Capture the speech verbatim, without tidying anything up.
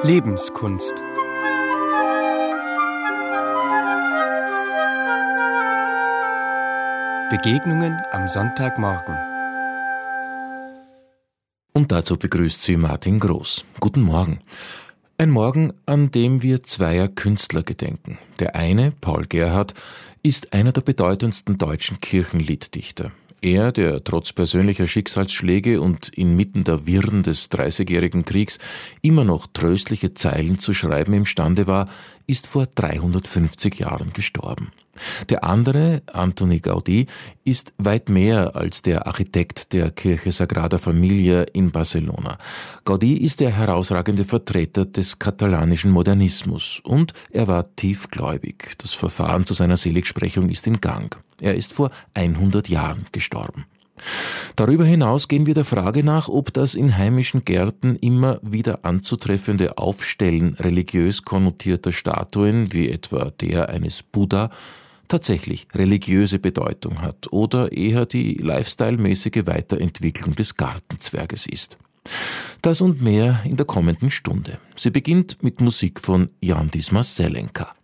Lebenskunst. Begegnungen am Sonntagmorgen. Und dazu begrüßt Sie Martin Groß. Guten Morgen. Ein Morgen, an dem wir zweier Künstler gedenken. Der eine, Paul Gerhardt, ist einer der bedeutendsten deutschen Kirchenlieddichter. Er, der trotz persönlicher Schicksalsschläge und inmitten der Wirren des Dreißigjährigen Kriegs immer noch tröstliche Zeilen zu schreiben imstande war, ist vor dreihundertfünfzig Jahren gestorben. Der andere, Antoni Gaudí, ist weit mehr als der Architekt der Kirche Sagrada Familia in Barcelona. Gaudí ist der herausragende Vertreter des katalanischen Modernismus und er war tiefgläubig. Das Verfahren zu seiner Seligsprechung ist im Gang. Er ist vor hundert Jahren gestorben. Darüber hinaus gehen wir der Frage nach, ob das in heimischen Gärten immer wieder anzutreffende Aufstellen religiös konnotierter Statuen, wie etwa der eines Buddha, tatsächlich religiöse Bedeutung hat oder eher die lifestyle-mäßige Weiterentwicklung des Gartenzwerges ist. Das und mehr in der kommenden Stunde. Sie beginnt mit Musik von Jan Dismas Zelenka.